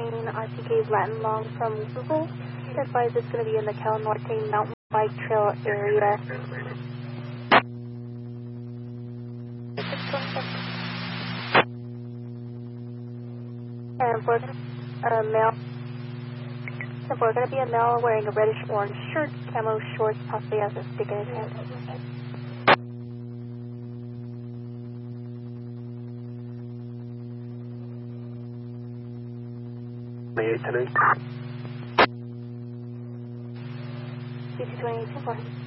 Train RTK Latin Long from Google. Advise it's going to be in the Cal Norte Mountain Bike Trail area. And we're going to be a male wearing a reddish-orange shirt, camo shorts, possibly has a stick in his hand. May 8 today. CT 2824.